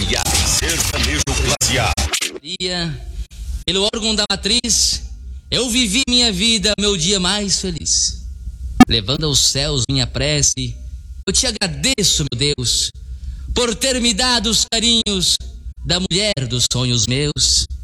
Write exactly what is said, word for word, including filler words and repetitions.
Sertanejo Classe A. Pelo órgão da matriz, eu vivi minha vida, meu dia mais feliz. Levando aos céus minha prece, eu te agradeço, meu Deus, por ter me dado os carinhos da mulher dos sonhos meus.